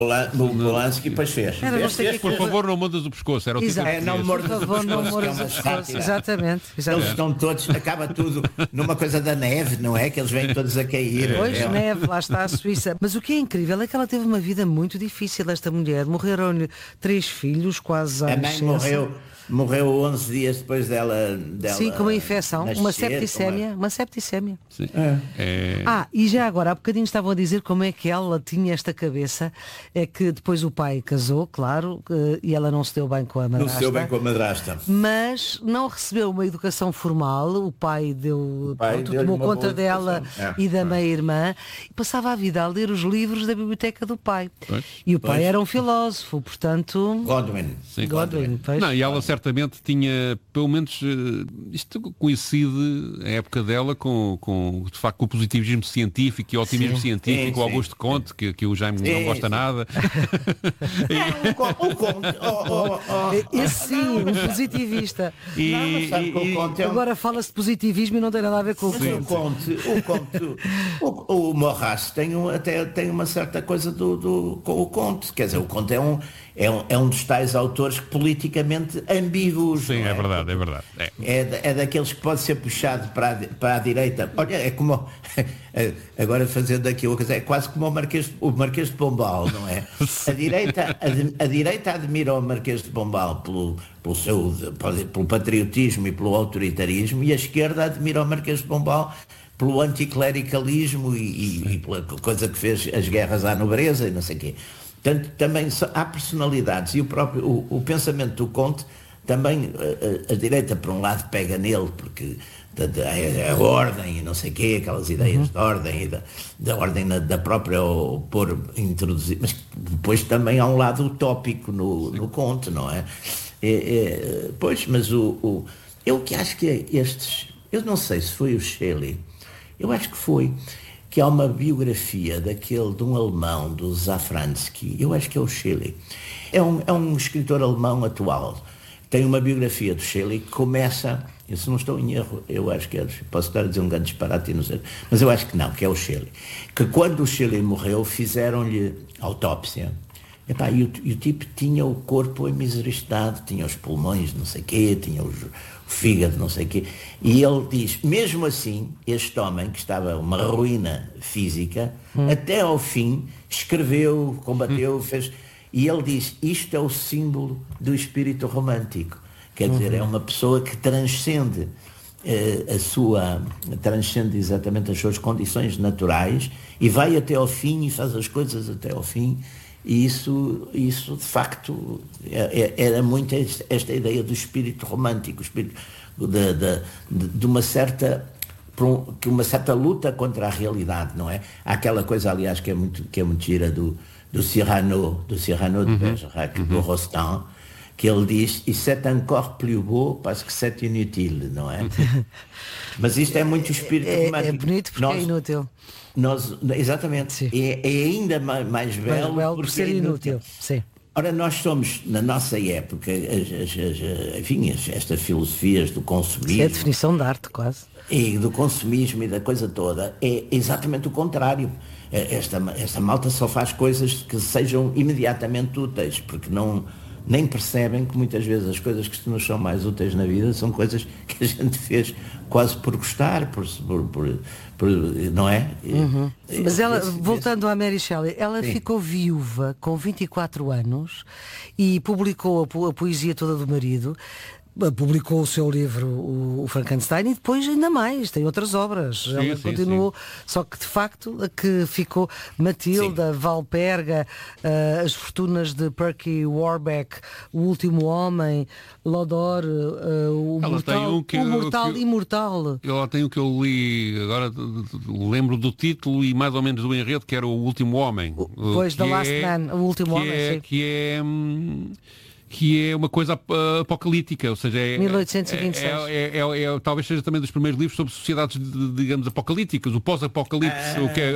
Polanski depois fez. Por favor, não mordas o pescoço. Era o título. Não mordas o pescoço. Não mordas o pescoço. Exatamente. Eles estão todos, acaba tudo numa coisa da neve, não é? Que eles vêm todos a cair. Pois, neve, lá está a Suíça. Mas o que é incrível é que ela teve uma vida muito difícil, esta mulher. Morreram-lhe 3 filhos, quase à A mãe morreu 11 dias depois dela sim, com uma infecção, nascer, uma septicémia. Uma septicémia. Sim. E já agora, há bocadinho estavam a dizer como é que ela tinha esta cabeça. É que depois o pai casou, claro, e ela não se deu bem com a madrasta. Não se deu bem com a madrasta. Mas não recebeu uma educação formal. O pai tomou conta dela e da meia-irmã. E passava a vida a ler os livros da biblioteca do pai. E o pai era um filósofo, portanto... Godwin. Sim. Godwin. Não, e ela certamente tinha, pelo menos, isto coincide a época dela com de facto, com o positivismo científico e o otimismo científico, o Auguste Comte, que o Jaime não gosta nada. O Comte. Esse sim, um positivista. Agora fala-se de positivismo e não tem nada a ver com o Comte. O Maurras tem uma certa coisa com o Comte. Quer dizer, o Comte é um dos tais autores politicamente ambíguos. Sim, é verdade. É daqueles que pode ser puxado para a direita. Olha, é como agora fazendo aqui uma coisa, é quase como o Marquês de Pombal, não é? A direita admira o Marquês de Pombal pelo patriotismo e pelo autoritarismo, e a esquerda admira o Marquês de Pombal pelo anticlericalismo e pela coisa que fez as guerras à nobreza e não sei o quê. Portanto, também há personalidades, e o pensamento do Comte também, a direita por um lado pega nele, porque a ordem e não sei o quê, aquelas ideias de ordem e da ordem da própria introduzir, mas depois também há um lado utópico no Comte, não é? Pois, mas eu que acho que eu não sei se foi o Shelley, eu acho que foi, que há uma biografia de um alemão, do Safransky, eu acho que é o Shelley. É um escritor alemão atual. Tem uma biografia do Shelley que começa, se não estou em erro, eu acho que posso estar a dizer um grande disparate e não sei, mas eu acho que não, que é o Shelley. Que quando o Shelley morreu, fizeram-lhe autópsia. E o tipo tinha o corpo em miserável estado, tinha os pulmões, não sei o quê, tinha o fígado, não sei o quê. E ele diz, mesmo assim, este homem, que estava uma ruína física, até ao fim, escreveu, combateu, fez... E ele diz, isto é o símbolo do espírito romântico. Quer dizer, é uma pessoa que transcende transcende exatamente as suas condições naturais e vai até ao fim e faz as coisas até ao fim. E isso de facto era muito esta ideia do espírito romântico, de uma certa luta contra a realidade, não é? Há aquela coisa, aliás, que é muito gira do Cyrano de Bergerac, do Rostand, que ele diz, e c'est encore plus beau parce que c'est inutile, não é? Mas isto é muito espírito romântico. É bonito porque é inútil. Exatamente. Sim. É ainda mais belo por ser inútil. Sim. Ora, nós somos, na nossa época, estas filosofias do consumismo... É a definição de arte, quase. E do consumismo e da coisa toda, é exatamente o contrário. Esta malta só faz coisas que sejam imediatamente úteis, porque nem percebem que muitas vezes as coisas que nos são mais úteis na vida são coisas que a gente fez quase por gostar, não é? Mas ela, voltando à Mary Shelley, ela ficou viúva com 24 anos e publicou a poesia toda do marido. Publicou o seu livro, o Frankenstein, e depois ainda mais, tem outras obras. Ela continuou, só que de facto a que ficou Matilda, Valperga, As Fortunas de Percy Warbeck, O Último Homem, Lodore, o Mortal Imortal. Ela tem o que eu li, agora lembro do título e mais ou menos do enredo, que era O Último Homem. Pois, The Last Man, O Último Homem. que é uma coisa apocalíptica, ou seja, 1826. Talvez seja também dos primeiros livros sobre sociedades, digamos, apocalípticas, o pós-apocalipse,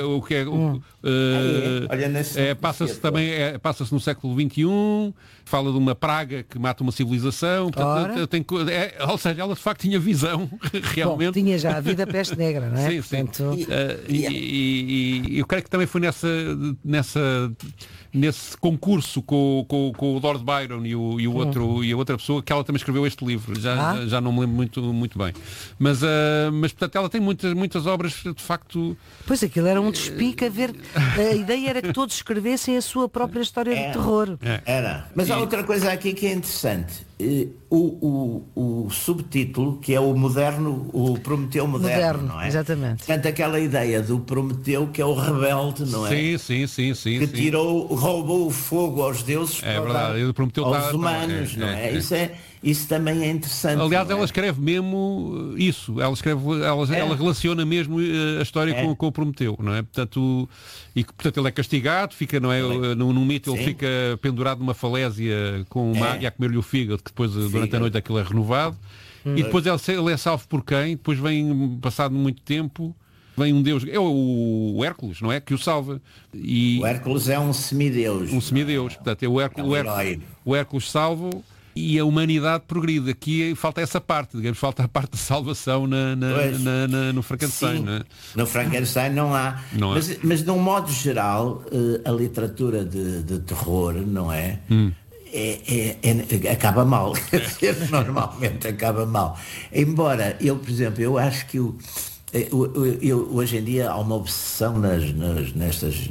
passa-se no século XXI, fala de uma praga que mata uma civilização, portanto, ou seja, ela de facto tinha visão, realmente. Bom, tinha já a vida peste negra, não é? Sim, portanto... E eu creio que também foi nesse concurso com o Lord Byron e a outra pessoa que ela também escreveu este livro. Já não me lembro muito bem. Mas portanto, ela tem muitas obras, de facto... Pois, aquilo era um despique a ver... A ideia era que todos escrevessem a sua própria história de terror. Era. Mas há outra coisa aqui que é interessante. O subtítulo, que é o moderno, o Prometeu moderno, não é? Exatamente. Portanto, aquela ideia do Prometeu, que é o rebelde, não é? Sim. Que roubou o fogo aos deuses aos humanos, não é? Isso também é interessante. Aliás, ela escreve mesmo isso. Ela relaciona mesmo a história com o Prometeu, não é? Portanto, ele é castigado, fica, não é? No mito ele fica pendurado numa falésia com uma águia a comer-lhe o fígado, que depois durante a noite aquilo é renovado. E depois ele é salvo por quem? Depois vem, passado muito tempo, vem um deus, é o Hércules, não é? Que o salva. O Hércules é um semideus. Portanto, o Hércules salva e a humanidade progride. Aqui falta essa parte, digamos, falta a parte de salvação no Frankenstein. Não é? No Frankenstein não há. Mas de um modo geral, a literatura de terror, não é? Acaba mal. Normalmente acaba mal. Embora por exemplo, eu acho que hoje em dia há uma obsessão nestas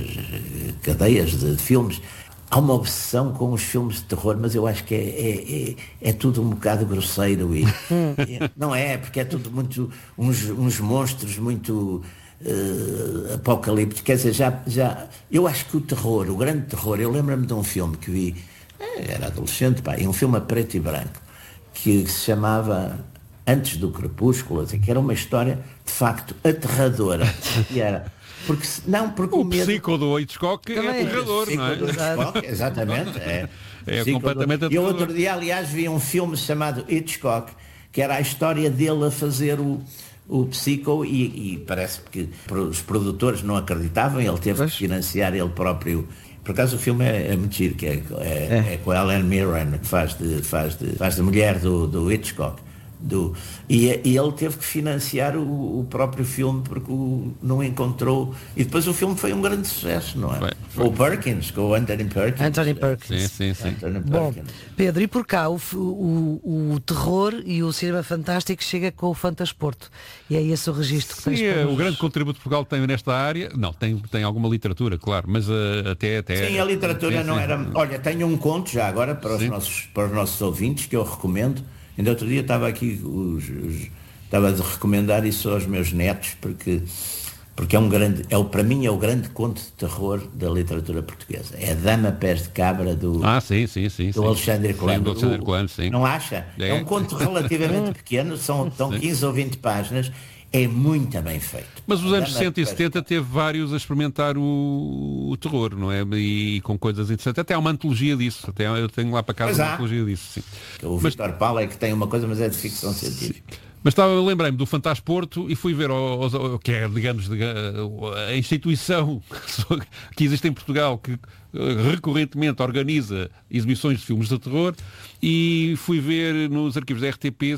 cadeias de filmes. Há uma obsessão com os filmes de terror, mas eu acho que é tudo um bocado grosseiro não é, porque é tudo muito uns monstros muito apocalípticos. Quer dizer, eu acho que o grande terror, eu lembro-me de um filme que vi, era adolescente, um filme a preto e branco, que se chamava Antes do Crepúsculo, que era uma história de facto aterradora. E era porque o Psico do Hitchcock é aterrador, não é? Hitchcock, exatamente. É completamente aterrador. Eu outro dia, aliás, vi um filme chamado Hitchcock, que era a história dele a fazer o Psico e parece que os produtores não acreditavam, ele teve que financiar ele próprio. Por acaso o filme é muito giro, que é com a Helen Mirren, que faz de mulher do Hitchcock. E ele teve que financiar o próprio filme porque não encontrou. E depois o filme foi um grande sucesso, não é? O Perkins, com o Anthony Perkins. Sim. Bom, Pedro, e por cá o terror e o cinema fantástico chega com o Fantasporto. E é esse o registro que tens para nós. O grande contributo que Portugal tem nesta área. Não, tem alguma literatura, claro, mas até... Sim, a literatura não era... Olha, tenho um conto já agora para os nossos ouvintes que eu recomendo. Ainda outro dia estava aqui, estava a recomendar isso aos meus netos, porque é um grande, para mim é o grande conto de terror da literatura portuguesa. É a Dama Pés de Cabra do Alexandre Colombo. Não acha? É um conto relativamente pequeno, estão 15 ou 20 páginas. É muito bem feito. Mas os anos 60 e 70 teve vários a experimentar o terror, não é? E com coisas interessantes. Até há uma antologia disso. Até eu tenho lá para casa uma antologia disso. Sim. O Vítor Paulo é que tem uma coisa, mas é de ficção científica. Mas lembrei-me do Fantasporto e fui ver o que é, digamos, a instituição que existe em Portugal, que recorrentemente organiza exibições de filmes de terror, e fui ver nos arquivos da RTP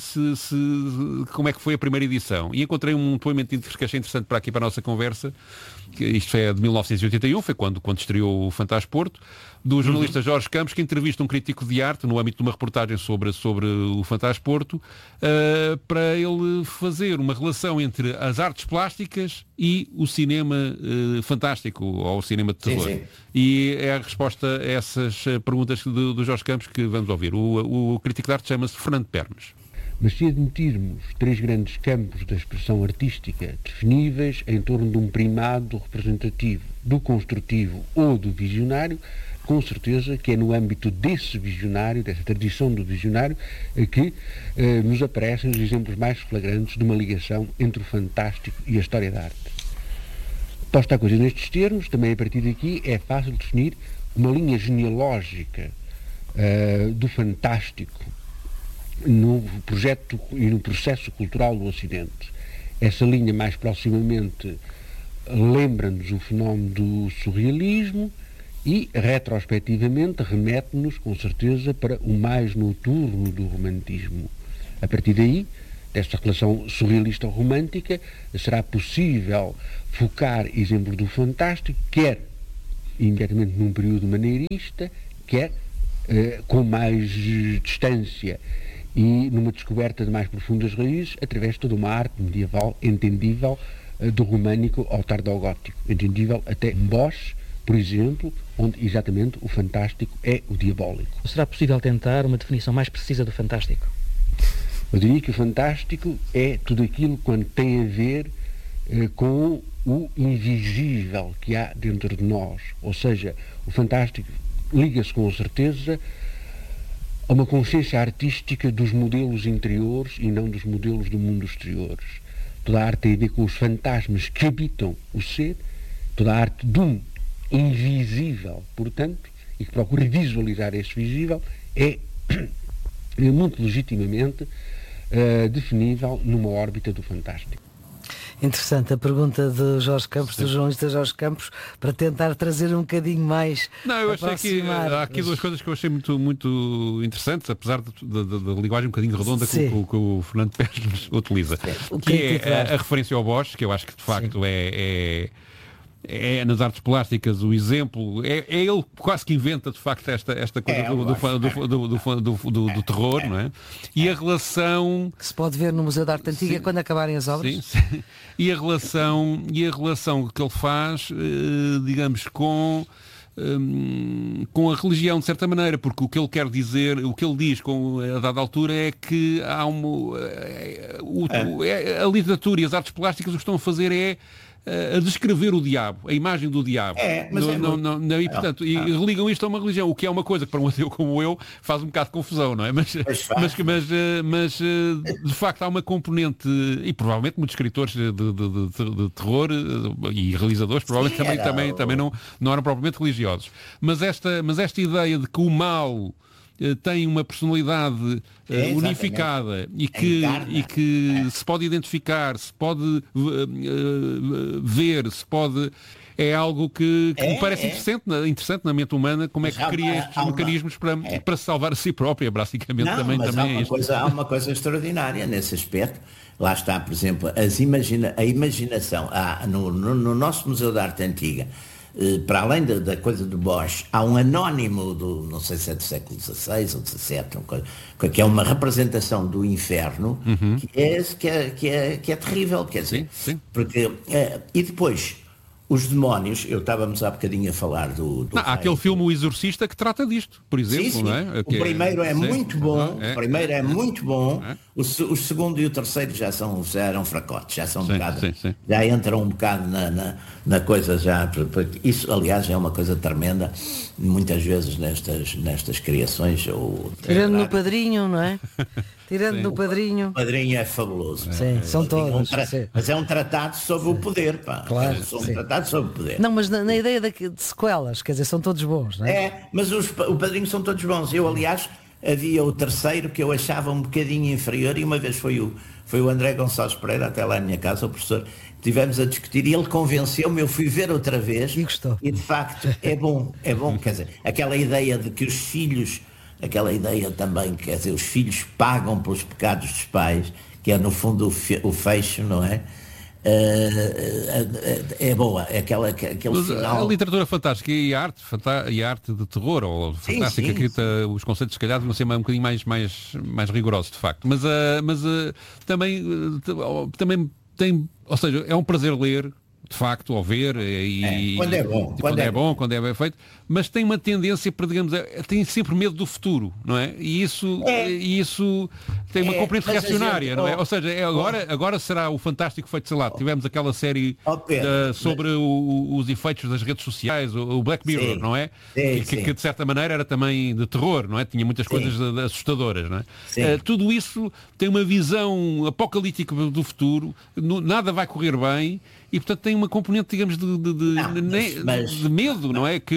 como é que foi a primeira edição. E encontrei um depoimento que achei interessante para aqui, para a nossa conversa, que isto é de 1981, foi quando estreou o Fantasporto, do jornalista Jorge Campos, que entrevista um crítico de arte no âmbito de uma reportagem sobre o Fantasporto, para ele fazer uma relação entre as artes plásticas e o cinema fantástico, ou o cinema de terror. Sim. E é a resposta a essas perguntas do Jorge Campos que vamos ouvir. O crítico de arte chama-se Fernando Pernas. Mas se admitirmos 3 grandes campos da expressão artística definíveis em torno de um primado do representativo, do construtivo ou do visionário, com certeza que é no âmbito desse visionário, dessa tradição do visionário, que nos aparecem os exemplos mais flagrantes de uma ligação entre o fantástico e a história da arte. Posta a coisa nestes termos, também a partir daqui é fácil definir uma linha genealógica do fantástico no projeto e no processo cultural do Ocidente. Essa linha mais proximamente lembra-nos o fenómeno do surrealismo e, retrospectivamente, remete-nos, com certeza, para o mais noturno do romantismo. A partir daí, desta relação surrealista-romântica, será possível focar exemplos do fantástico, quer imediatamente num período maneirista, quer com mais distância e numa descoberta de mais profundas raízes, através de toda uma arte medieval entendível, do românico ao tardogótico, entendível até Bosch, por exemplo, onde exatamente o fantástico é o diabólico. Será possível tentar uma definição mais precisa do fantástico? Eu diria que o fantástico é tudo aquilo quando tem a ver com o invisível que há dentro de nós. Ou seja, o fantástico liga-se com certeza a uma consciência artística dos modelos interiores e não dos modelos do mundo exteriores. Toda a arte tem a ver com os fantasmas que habitam o ser, toda a arte de um invisível, portanto, e que procura visualizar esse visível, é muito legitimamente definível numa órbita do fantástico. Interessante a pergunta de Jorge Campos, do jornalista Jorge Campos, para tentar trazer um bocadinho mais. Não, eu achei que há aqui duas coisas que eu achei muito interessantes, apesar da linguagem um bocadinho redonda que o Fernando Pérez utiliza. Que é a referência ao Bosch, que eu acho que de facto é nas artes plásticas o exemplo, é ele quase que inventa de facto esta coisa do terror, não é? E a relação que se pode ver no Museu da Arte Antiga quando acabarem as obras. Sim. E a relação que ele faz, digamos, com a religião, de certa maneira, porque o que ele quer dizer, o que ele diz a dada altura é que há a literatura e as artes plásticas o que estão a fazer é a descrever o diabo, a imagem do diabo. E, portanto, religam isto a uma religião, o que é uma coisa que para um ateu como eu faz um bocado de confusão, não é? Mas de facto há uma componente, e provavelmente muitos escritores de terror e realizadores provavelmente também não eram propriamente religiosos. Mas esta ideia de que o mal tem uma personalidade unificada e que se pode identificar, se pode ver, se pode... É algo que me parece interessante na mente humana, como é que cria estes mecanismos para se salvar a si própria, basicamente. Há uma coisa extraordinária nesse aspecto. Lá está, por exemplo, a imaginação. No nosso Museu da Arte Antiga, para além da coisa do Bosch, há um anónimo não sei se é do século XVI ou XVII, que é uma representação do inferno, que é terrível, quer dizer, sim. Porque e depois os demónios, estávamos há bocadinho a falar do há aquele filme O Exorcista que trata disto, por exemplo. Sim. Não é? O primeiro é muito bom, muito bom. O segundo e o terceiro já eram fracotes, já são já entram um bocado na coisa já. Isso, aliás, é uma coisa tremenda, muitas vezes nestas criações. Tirando no Padrinho, não é? Tirando no Padrinho. O Padrinho é fabuloso. Sim, são todos. Mas é um tratado sobre o poder, pá. Claro, um tratado sobre o poder. Não, mas na ideia de sequelas, quer dizer, são todos bons, não é? Mas o Padrinho são todos bons. Eu, aliás, havia o terceiro que eu achava um bocadinho inferior, e uma vez foi o André Gonçalves Pereira até lá à minha casa, o professor, estivemos a discutir e ele convenceu-me, eu fui ver outra vez e gostou. E de facto é bom, quer dizer, aquela ideia de que os filhos, aquela ideia também, quer dizer, os filhos pagam pelos pecados dos pais, que é no fundo o fecho, não é? É boa, é aquele final. A literatura fantástica e a arte de terror ou fantástica, acredita, os conceitos se calhar deviam ser um bocadinho mais rigorosos, de facto, mas também tem, ou seja, é um prazer ler, de facto, ao ver, quando é bom, quando é bem feito, mas tem uma tendência para, digamos, tem sempre medo do futuro, não é? E isso tem uma componente reacionária, não é? Ou seja, agora será o fantástico feito, sei lá, tivemos aquela série sobre os efeitos das redes sociais, o Black Mirror, não é? Que de certa maneira era também de terror, não é? Tinha muitas coisas assustadoras, não é? Tudo isso tem uma visão apocalíptica do futuro, nada vai correr bem. E portanto tem uma componente, digamos, de medo, não é?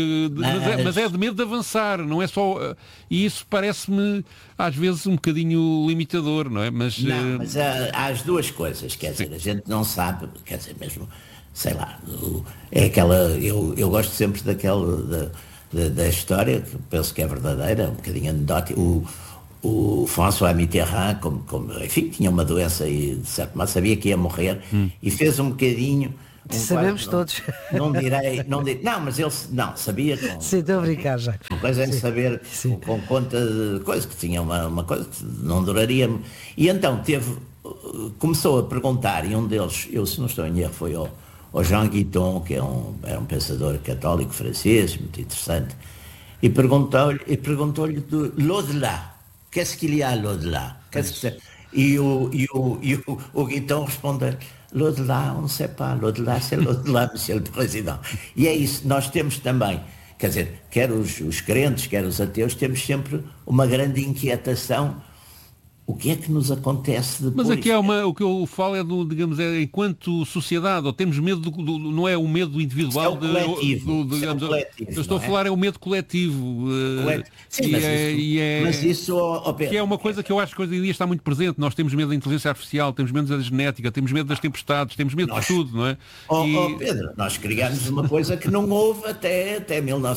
mas é de medo de avançar, não é só... E isso parece-me, às vezes, um bocadinho limitador, não é? Mas há as duas coisas, quer dizer, a gente não sabe, quer dizer, mesmo, sei lá, é aquela... Eu gosto sempre daquela... Da história, que penso que é verdadeira, um bocadinho anedótica. O François Mitterrand, enfim, tinha uma doença e, de certo modo, sabia que ia morrer e fez um bocadinho... Sabemos todos. Não, mas ele sabia. Sim, estou a brincar já. Uma coisa é saber com conta de coisa, que tinha uma coisa que não duraria. E então começou a perguntar, e um deles, eu se não estou em erro, foi ao Jean Guiton, que era um pensador católico francês, muito interessante, e perguntou-lhe do l'au-delà. Qu'est-ce qu'il y a l'au-delà? E o Guiton respondeu: l'au-delà, on ne sait pas, l'au-delà, c'est l'au-delà, Monsieur le Président. E é isso, nós temos também, quer dizer, quer os crentes, quer os ateus, temos sempre uma grande inquietação. O que é que nos acontece depois? Mas aqui o que eu falo é digamos, enquanto sociedade, ou temos medo não é o medo individual, eu estou a falar é o medo coletivo. Sim, mas isso, Pedro, que é uma coisa que eu acho que hoje em dia está muito presente. Nós temos medo da inteligência artificial, temos medo da genética, temos medo das tempestades, temos medo de tudo, não é? Pedro, nós criámos uma coisa que não houve até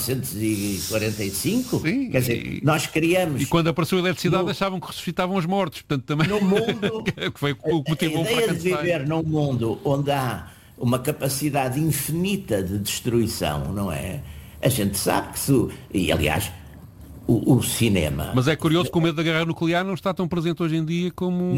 1945. Sim, quer dizer, nós criamos... E quando apareceu a eletricidade achavam que ressuscitavam os mortos. Portanto, também no mundo, que foi o que motivou a ideia de viver num mundo onde há uma capacidade infinita de destruição, não é? A gente sabe que e aliás o cinema... Mas é curioso que o medo da guerra nuclear não está tão presente hoje em dia como...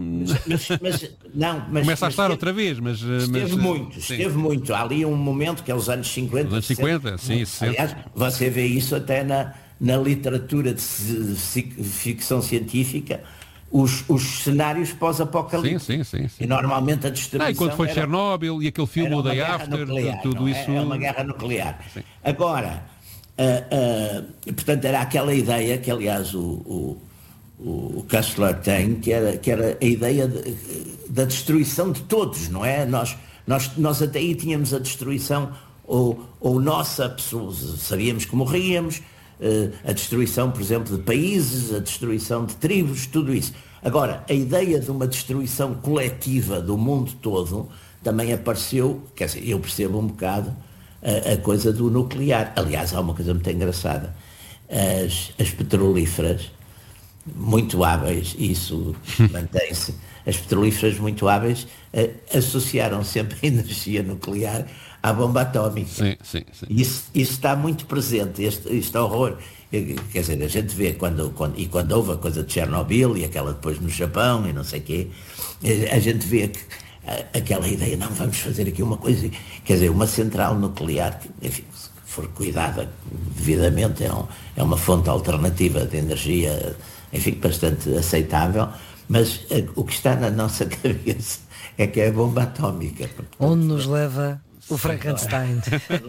Mas começa a estar outra vez, mas... Esteve muito. Há ali um momento que é os anos 50. Os anos 50, sim. Aliás, você vê isso até na literatura de ficção científica, os cenários pós-apocalípticos. Sim. E normalmente a destruição... E quando foi Chernobyl e aquele filme O Day After, nuclear, tudo isso... É uma guerra nuclear. Sim. Agora, portanto, era aquela ideia que, aliás, o Kessler tem, que era a ideia da destruição de todos, não é? Nós até aí tínhamos a destruição, ou nossa pessoa, sabíamos que morríamos, a destruição, por exemplo, de países, a destruição de tribos, tudo isso. Agora, a ideia de uma destruição coletiva do mundo todo também apareceu, quer dizer, eu percebo um bocado a coisa do nuclear. Aliás, há uma coisa muito engraçada. As petrolíferas, muito hábeis, isso mantém-se, as petrolíferas muito hábeis associaram sempre a energia nuclear à bomba atómica. Sim. Isso está muito presente, este horror. Quer dizer, a gente vê quando houve a coisa de Chernobyl e aquela depois no Japão e não sei o quê, a gente vê que aquela ideia, não, vamos fazer aqui uma coisa, quer dizer, uma central nuclear, que, enfim, se for cuidada devidamente, é uma fonte alternativa de energia, enfim, bastante aceitável, mas o que está na nossa cabeça é que é a bomba atómica. Onde nos leva o Frankenstein.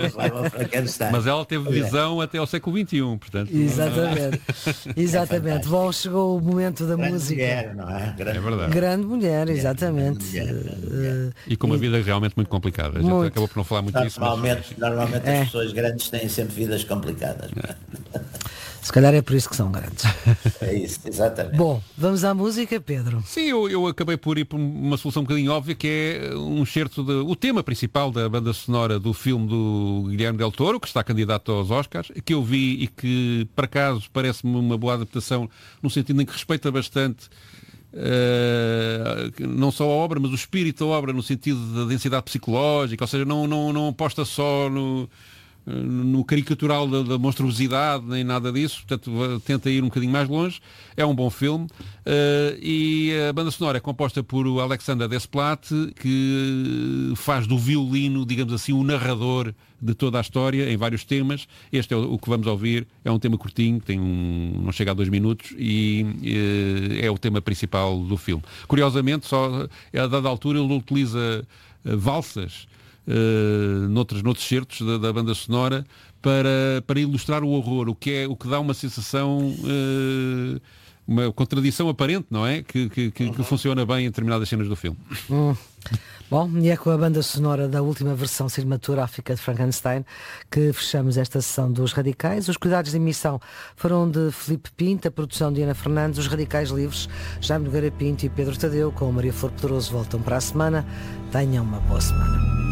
Mas ela teve visão até ao século XXI, portanto... Exatamente. Bom, chegou o momento da grande música. Mulher, não é? É verdade. Grande mulher, exatamente. E com uma vida realmente muito complicada. A gente acabou por não falar muito disso. Normalmente as pessoas grandes têm sempre vidas complicadas. Se calhar é por isso que são grandes. É isso, exatamente. Bom, vamos à música, Pedro. Sim, eu acabei por ir por uma solução um bocadinho óbvia, que é um excerto o tema principal da banda sonora do filme do Guilherme Del Toro, que está candidato aos Oscars, que eu vi e que, por acaso, parece-me uma boa adaptação, no sentido em que respeita bastante não só a obra, mas o espírito da obra, no sentido da densidade psicológica, ou seja, não aposta só no caricatural da monstruosidade, nem nada disso, portanto tenta ir um bocadinho mais longe. É um bom filme, e a banda sonora é composta por o Alexander Desplat, que faz do violino, digamos assim, o narrador de toda a história, em vários temas. Este é o que vamos ouvir, é um tema curtinho, não chega a 2 minutos, e é o tema principal do filme. Curiosamente, só a dada altura ele utiliza valsas noutros certos da banda sonora para ilustrar o horror, o que dá uma sensação uma contradição aparente, não é? Que funciona bem em determinadas cenas do filme. Bom, e é com a banda sonora da última versão cinematográfica de Frankenstein que fechamos esta sessão dos Radicais. Os cuidados de emissão foram de Filipe Pinto, a produção de Ana Fernandes, os Radicais Livres, Jaime Nogueira Pinto e Pedro Tadeu, com Maria Flor Pedroso, voltam para a semana. Tenham uma boa semana.